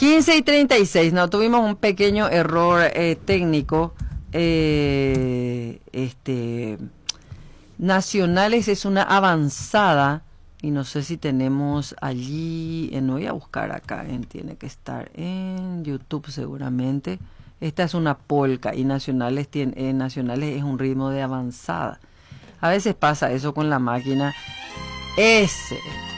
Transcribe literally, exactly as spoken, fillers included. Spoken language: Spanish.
quince y treinta y seis, no, tuvimos un pequeño error eh, técnico. Eh, este, Nacionales es una avanzada y no sé si tenemos allí, eh, no voy a buscar acá, eh, tiene que estar en YouTube seguramente. Esta es una polka y Nacionales, tiene, eh, Nacionales es un ritmo de avanzada. A veces pasa eso con la máquina. Ese.